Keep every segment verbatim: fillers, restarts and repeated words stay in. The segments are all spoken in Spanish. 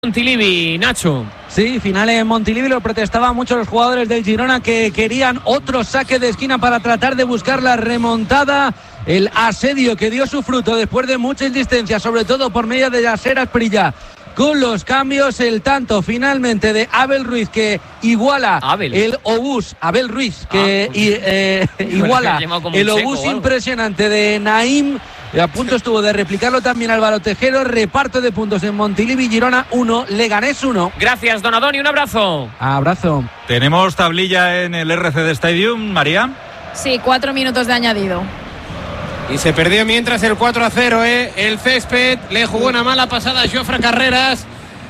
Montilivi, Nacho. Sí, final en Montilivi, lo protestaban mucho los jugadores del Girona que querían otro saque de esquina para tratar de buscar la remontada. El asedio que dio su fruto después de mucha insistencia, sobre todo por medio de Yasser Asprilla. Con los cambios, el tanto finalmente de Abel Ruiz que iguala Abel. el obús, Abel Ruiz que ah, pues, y, eh, iguala el obús impresionante de Naim. A punto estuvo de replicarlo también Álvaro Tejero. Reparto de puntos en Montilivi. Girona uno, Leganés uno. Gracias, Don Adoni, un abrazo. Abrazo. Tenemos tablilla en el R C D Stadium, María. Sí, cuatro minutos de añadido. Y se perdió mientras el cuatro a cero, ¿eh? El césped le jugó una mala pasada a Jofre Carreras.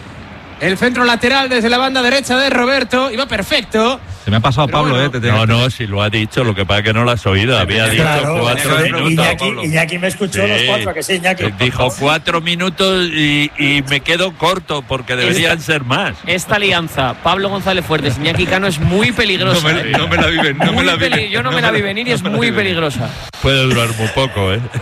El centro lateral desde la banda derecha de Roberto. Iba perfecto. Se me ha pasado Pero Pablo, bueno. ¿eh? Te, te... No, no, si lo ha dicho, lo que pasa es que no lo has oído. Había Claro, dicho cuatro eh, minutos. Iñaki, Pablo. Iñaki me escuchó Sí. los cuatro, que sí, Iñaki. Dijo cuatro minutos y, y me quedo corto porque deberían Esta, ser más. Esta alianza, Pablo González Fuertes, Iñaki Cano, es muy peligrosa. No me, ¿eh? no me la viven, no Muy me la peli- viven. Yo no, me la vi venir y es no me la muy vi peligrosa. Puede durar muy poco, ¿eh?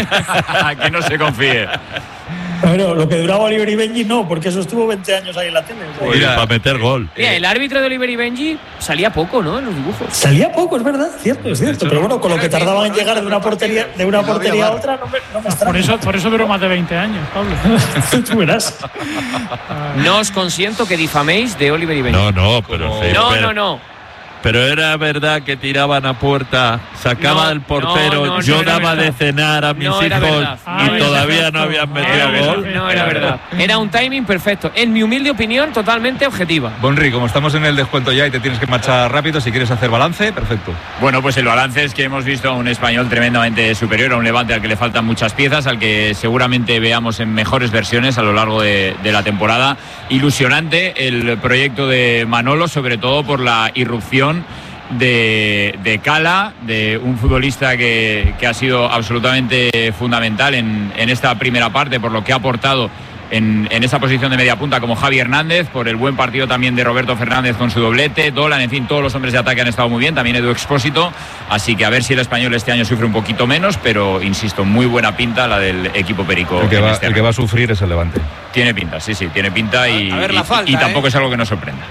Que no se confíe. Bueno, lo que duraba Oliver y Benji no, porque eso estuvo veinte años ahí en la tele. O sea, Oye, para meter gol. Mira, el árbitro de Oliver y Benji salía poco, ¿no? En los dibujos. Salía poco, es verdad, cierto, es cierto. Pero bueno, con lo que tardaban en llegar de una portería, de una portería a otra, no me, no me extraña. Por eso, por eso duró más de veinte años, Pablo. Tú verás. No os consiento que difaméis de Oliver y Benji. No, no, pero Como- sí, no, pero, no, no. pero era verdad que tiraban a puerta, sacaba No, al portero, no, no, yo no era daba verdad. de cenar a mis No era hijos verdad. Ah, y ya todavía perfecto. no habían Ah, metido Era gol. verdad, no era verdad. Era un timing perfecto. En mi humilde opinión, totalmente objetiva. Bonri, como estamos en el descuento ya y te tienes que marchar rápido, si quieres hacer balance, perfecto. Bueno, pues el balance es que hemos visto a un Español tremendamente superior, a un Levante al que le faltan muchas piezas, al que seguramente veamos en mejores versiones a lo largo de, de la temporada. Ilusionante el proyecto de Manolo, sobre todo por la irrupción de, de Cala, de un futbolista que, que ha sido absolutamente fundamental en, en esta primera parte, por lo que ha aportado en, en esa posición de media punta como Javi Hernández, por el buen partido también de Roberto Fernández con su doblete, Dolan, en fin, todos los hombres de ataque han estado muy bien, también Edu Expósito, así que a ver si el Español este año sufre un poquito menos, pero insisto, muy buena pinta la del equipo perico. El que, en va, este el que año. va a sufrir es el Levante. Tiene pinta, sí, sí, tiene pinta y, A ver la y- falta, y tampoco ¿eh? es algo que nos sorprenda.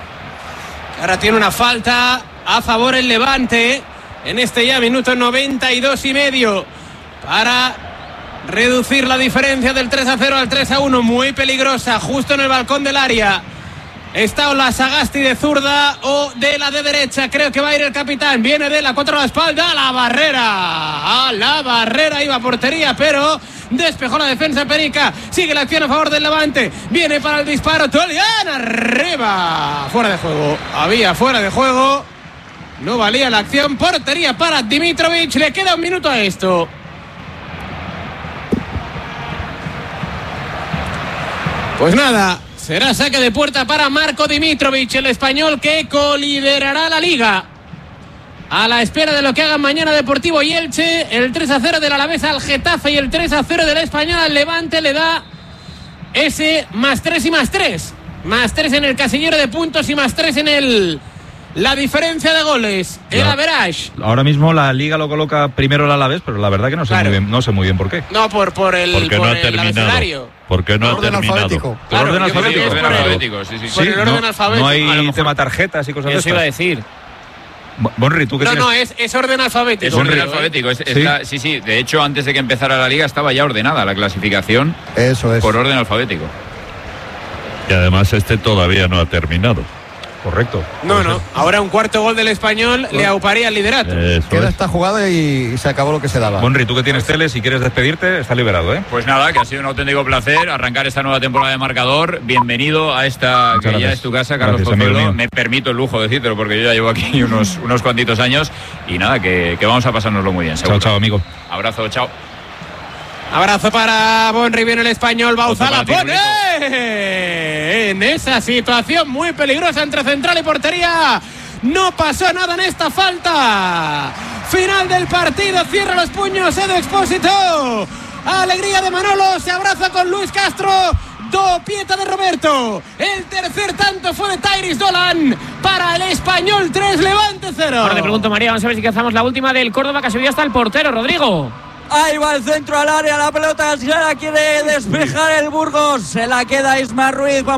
Ahora tiene una falta a favor el Levante en este ya minuto noventa y dos y medio para reducir la diferencia del tres a cero al tres a uno. Muy peligrosa, justo en el balcón del área. Está o la Sagasti de zurda o de la de derecha. Creo que va a ir el capitán. Viene de la contra la espalda. A la barrera. A la barrera iba a portería, pero despejó la defensa perica. Sigue la acción a favor del Levante. Viene para el disparo. Tolian arriba. Fuera de juego. Había fuera de juego. No valía la acción. Portería para Dimitrovic. Le queda un minuto a esto. Pues nada, será saque de puerta para Marco Dimitrovic, el español que coliderará la liga. A la espera de lo que hagan mañana Deportivo y Elche, el tres a cero del Alavés al Getafe y el tres a cero del Español al Levante le da ese más tres y más tres. Más tres en el casillero de puntos y más tres en el... la diferencia de goles, el Ya. average. Ahora mismo la Liga lo coloca primero el Alavés, pero la verdad que no sé, Claro. muy, bien, no sé muy bien por qué. No, por, por el, Porque no por ha el terminado. abecedario. Porque no ha Orden terminado. alfabético. ¿Por Claro, orden yo creo que alfabético? es por Orden el- alfabético, sí, sí. por Sí, el orden no, alfabético. no A lo hay mejor. tema tarjetas y cosas de Eso iba a estas. decir. Bonri, ¿tú qué No, tienes? no, es, es orden alfabético. Es orden creo, ¿eh? alfabético. Es, es ¿Sí? la- sí, sí. De hecho, antes de que empezara la liga estaba ya ordenada la clasificación Eso es. por orden alfabético. Y además este todavía no ha terminado. Correcto. No, no. Ahora un cuarto gol del Español le auparía el liderato. Eso Queda es. esta jugada y se acabó lo que se daba. Bonri, tú que tienes tele, si quieres despedirte, está liberado, ¿eh? Pues nada, que ha sido un auténtico placer arrancar esta nueva temporada de Marcador. Bienvenido a esta Muchas que ya gracias. es tu casa, Carlos Gracias, amigo Pozuelo. mío. Me permito el lujo de decírtelo porque yo ya llevo aquí unos, unos cuantitos años. Y nada, que, que vamos a pasárnoslo muy bien, seguro. Chao, chao, amigo. Abrazo, chao. Abrazo para Bonri, viene el Español. Bauzala Otro para ti, pone en esa situación muy peligrosa entre central y portería. No pasó nada en esta falta. Final del partido, cierra los puños Edu Expósito. Alegría de Manolo, se abraza con Luis Castro. Do pieta de Roberto. El tercer tanto fue de Tyrese Dolan para el Español. tres, Levante cero. Ahora te pregunto, María, vamos a ver si cazamos la última del Córdoba, que ha subido hasta el portero, Rodrigo. Ahí va el centro al área, la pelota se la quiere despejar el Burgos. Se la queda Isma Ruiz.